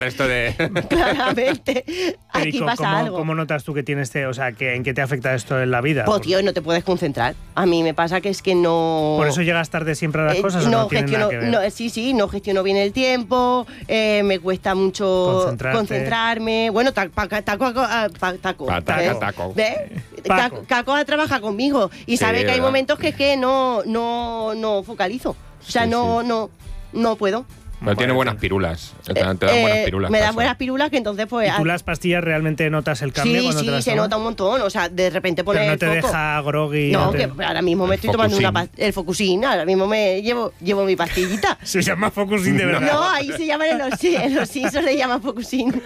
Esto de... Claramente, aquí pasa algo. ¿Cómo notas tú que tienes o sea, ¿en qué te afecta esto en la vida? Pues tío, no te puedes concentrar. A mí me pasa que es que no... ¿Por eso llegas tarde siempre a las cosas o no tiene nada que ver? No gestiono bien el tiempo, me cuesta mucho concentrarme. Bueno, Taco. ¿Ves? Taco trabaja conmigo y sabe que hay momentos que no focalizo. O sea, no puedo. Pero tiene buenas pirulas. Te dan buenas pirulas. Me dan buenas pirulas que entonces pues... ¿Y tú las pastillas realmente notas el cambio cuando te las se nota un montón. O sea, de repente pones pero no te deja groggy. No, que ahora mismo me estoy tomando el Focusin. Ahora mismo me llevo mi pastillita. ¿Se llama Focusin de verdad? No, ahí se llama en los Simpsons le llama Focusin.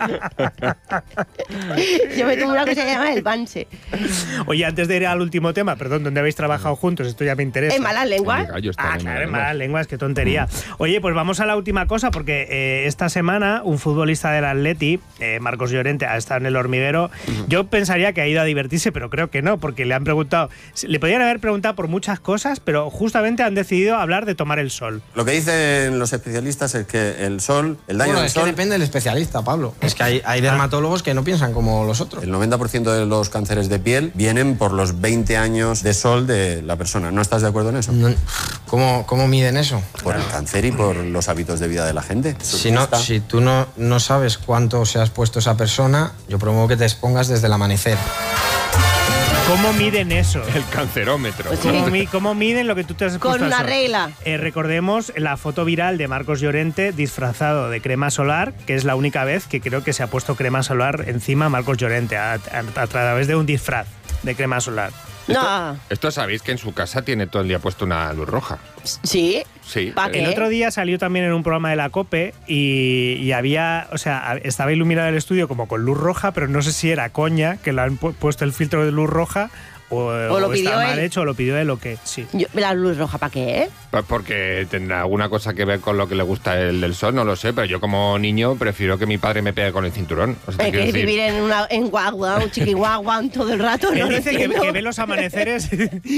Yo me tomo una cosa que se llama el Banse. Oye, antes de ir al último tema, perdón, ¿dónde habéis trabajado juntos? Esto ya me interesa. ¿En Malas Lenguas? Claro, en Malas Lenguas, qué tontería. Oye, pues vamos a la última cosa, porque esta semana un futbolista del Atleti, Marcos Llorente, ha estado en El Hormiguero. Yo pensaría que ha ido a divertirse, pero creo que no, porque le han preguntado, le podrían haber preguntado por muchas cosas, pero justamente han decidido hablar de tomar el sol. Lo que dicen los especialistas es que el sol, el daño del sol... Es que depende del especialista, Pablo. Es que hay dermatólogos que no piensan como los otros. El 90% de los cánceres de piel vienen por los 20 años de sol de la persona. ¿No estás de acuerdo en eso? No. ¿Cómo miden eso? Por el cáncer y por los hábitos de vida de la gente. Si tú no sabes cuánto se ha expuesto esa persona, yo promuevo que te expongas desde el amanecer. ¿Cómo miden eso? El cancerómetro. ¿Cómo miden lo que tú te has expuesto? Con una regla. Recordemos la foto viral de Marcos Llorente disfrazado de crema solar, que es la única vez que creo que se ha puesto crema solar encima Marcos Llorente, a través de un disfraz de crema solar. Esto sabéis que en su casa tiene todo el día puesto una luz roja. ¿Sí? Sí. El otro día salió también en un programa de la COPE y había, o sea, estaba iluminado el estudio como con luz roja, pero no sé si era coña, que le han puesto el filtro de luz roja o lo pidió está mal él. hecho o lo pidió él o qué. Sí. ¿La luz roja para qué? Pues porque tendrá alguna cosa que ver con lo que le gusta el del sol, no lo sé, pero yo como niño prefiero que mi padre me pegue con el cinturón. O sea, que vivir en guagua, un chiquihuagua todo el rato. Él dice que ve los amaneceres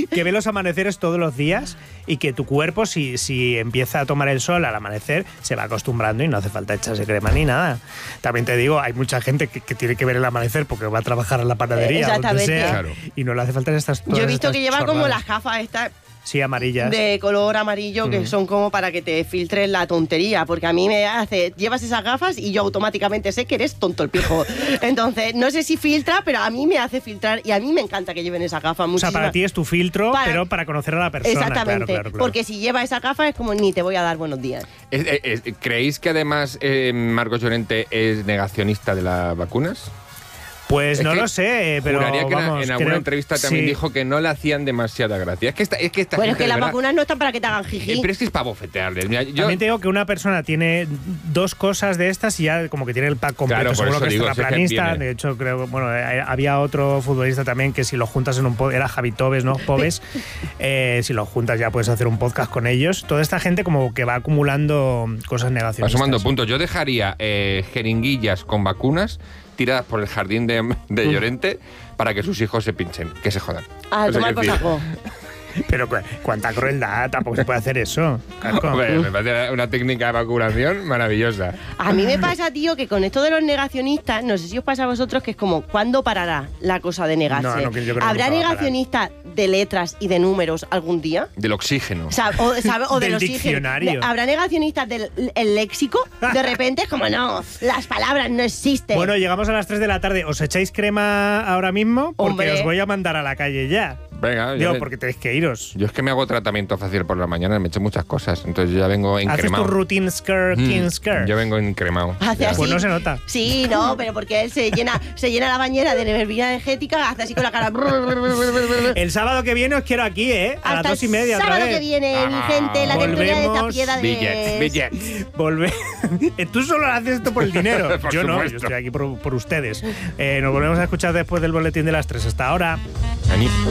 todos los días y que tu cuerpo, si empieza a tomar el sol al amanecer, se va acostumbrando y no hace falta echarse crema ni nada. También te digo, hay mucha gente que tiene que ver el amanecer porque va a trabajar a la panadería donde sea, claro. Y no le hace falta estas Yo he visto que lleva chorradas. como las gafas estas. Sí, amarillas. De color amarillo, que son como para que te filtres la tontería, porque a mí me hace, llevas esas gafas y yo automáticamente sé que eres tonto el pijo. Entonces, no sé si filtra, pero a mí me hace filtrar y a mí me encanta que lleven esa gafa. O sea, para ti es tu filtro, pero para conocer a la persona. Exactamente, claro. porque si lleva esa gafa es como ni te voy a dar buenos días. ¿Creéis que además Marcos Llorente es negacionista de las vacunas? Pues no lo sé, pero juraría que vamos, en alguna entrevista también dijo que no le hacían demasiada gracia. Esta bueno, gente, es que las vacunas no están para que te hagan jiji. Pero es que es para bofetearles. Mira, También te digo que una persona tiene dos cosas de estas y ya como que tiene el pack completo. Claro, seguro que es terraplanista. Es que de hecho, creo, bueno, había otro futbolista también que si lo juntas en un podcast, era Javi Tobes, ¿no? Pobes. Si lo juntas ya puedes hacer un podcast con ellos. Toda esta gente como que va acumulando cosas negacionistas. Va sumando puntos. Yo dejaría jeringuillas con vacunas tiradas por el jardín de Llorente para que sus hijos se pinchen, que se jodan. Tomar por saco. Pero cuánta crueldad, tampoco se puede hacer eso. Hombre, me parece una técnica de vacunación maravillosa. A mí me pasa, tío, que con esto de los negacionistas, no sé si os pasa a vosotros, que es como, ¿cuándo parará la cosa de negarse? ¿Habrá negacionistas de letras y de números algún día? Del oxígeno. O del diccionario. ¿Habrá negacionistas del léxico? De repente es como, no, las palabras no existen. Bueno, llegamos a las 3 de la tarde. ¿Os echáis crema ahora mismo? Porque Hombre. os voy a mandar a la calle ya. Venga, porque tenéis que iros. Yo es que me hago tratamiento facial por la mañana, me echo muchas cosas, entonces yo ya vengo encremado. ¿Haces tu routine skincare? Yo vengo encremado. Pues no se nota. Sí, no, pero porque él se llena la bañera de bebida energética, hace así con la cara. El sábado que viene os quiero aquí, ¿eh? A las 2:30 otra vez. El sábado que viene, mi gente, la tertulia de Tapiedad de... Billets. Tú solo haces esto por el dinero. Yo no, supuesto. yo estoy aquí por ustedes. Nos volvemos a escuchar después del boletín de las 3. Hasta ahora.